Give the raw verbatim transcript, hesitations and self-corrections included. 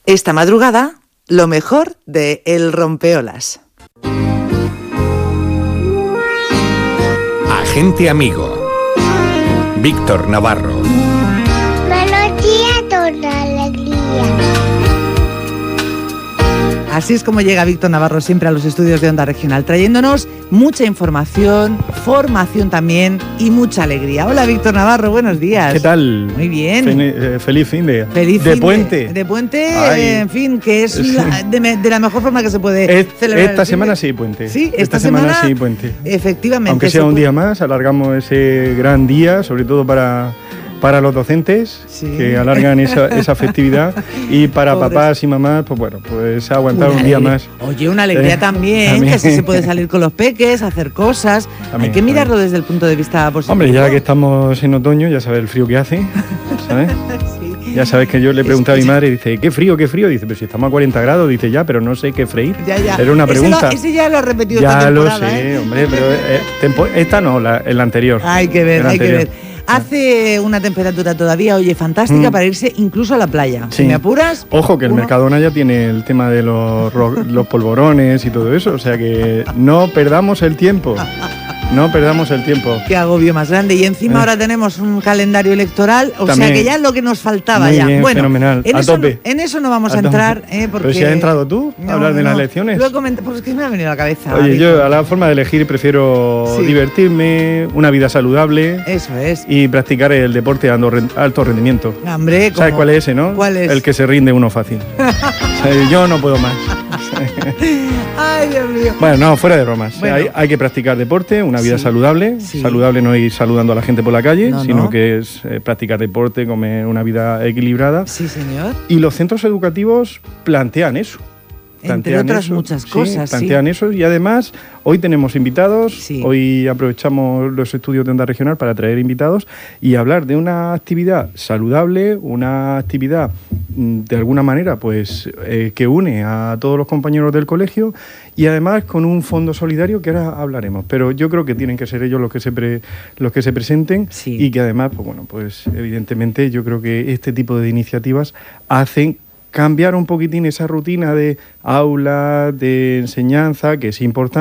Esta madrugada, lo mejor de El Rompeolas. Agente amigo. Víctor Navarro. Melodía con alegría. Así es como llega Víctor Navarro siempre a los estudios de Onda Regional, trayéndonos mucha información, formación también y mucha alegría. Hola Víctor Navarro, buenos días. ¿Qué tal? Muy bien. Feliz, eh, feliz fin de, Feliz de fin puente. De, de puente, Ay. eh, en fin, que es Sí. la, de, de la mejor forma que se puede Es- celebrar. esta el fin semana de- sí, puente. Sí, esta, esta semana, semana sí, puente. Efectivamente. Aunque sea se un puede- día más, alargamos ese gran día, sobre todo para, para los docentes, Sí. que alargan esa, esa festividad, y para Pobres. papás y mamás, pues bueno, pues aguantar Una un día alegría. más. Oye, una alegría Eh, también, también. que así se puede salir con los peques, hacer cosas. También, Hay que mirarlo desde el punto de vista positivo. Hombre, ya que estamos en otoño, ya sabes el frío que hace, ¿sabes? Sí. Ya sabes que yo le pregunté a mi Es- madre, dice, ¿qué frío, qué frío? Dice, pero si estamos a cuarenta grados, dice, ya, pero no sé qué freír. Ya, ya. Era una Ese lo- pregunta. Ese, ya lo ha repetido esta Ya lo temporada, sé, ¿eh? hombre, pero eh, tempo- esta no, la, la anterior. Hay que ver, La hay que anterior. ver. Hace una temperatura todavía, oye, fantástica Mm. para irse incluso a la playa. Sí. Si me apuras. Ojo, que el uno- Mercadona ya tiene el tema de los, ro- los polvorones y todo eso, o sea que no perdamos el tiempo. No perdamos el tiempo. Qué agobio más grande. Y encima Eh. ahora tenemos un calendario electoral, o También. sea que ya es lo que nos faltaba Muy ya. bien, bueno, fenomenal. En, A eso, tope. No, en eso no vamos a, A tope. entrar, ¿eh? Porque... Pero si has entrado tú a No, hablar de no. las elecciones. Lo he comentado, porque es que me ha venido a la cabeza. Oye, Víctor. yo a la forma de elegir prefiero Sí. divertirme, una vida saludable Eso es. y practicar el deporte de ando- alto rendimiento. Hombre, ¿Sabes ¿cómo? cuál es ese, no? ¿Cuál es? El que se rinde uno fácil. O sea, yo no puedo más. Ay, Dios mío. Bueno, no, fuera de bromas. Bueno. Hay, hay que practicar deporte, una vida Sí, saludable. sí. Saludable no ir saludando a la gente por la calle, No, sino no. que es eh, practicar deporte, comer una vida equilibrada. Sí, señor. Y los centros educativos plantean eso. Entre Plantean otras eso, muchas sí, cosas, sí. plantean eso y además hoy tenemos invitados, Sí. hoy aprovechamos los estudios de Onda Regional para traer invitados y hablar de una actividad saludable, una actividad mm, de alguna manera pues eh, que une a todos los compañeros del colegio y además con un fondo solidario que ahora hablaremos, pero yo creo que tienen que ser ellos los que se pre- los que se presenten Sí. y que además pues bueno, pues evidentemente yo creo que este tipo de iniciativas hacen cambiar un poquitín esa rutina de aula, de enseñanza, que es importante.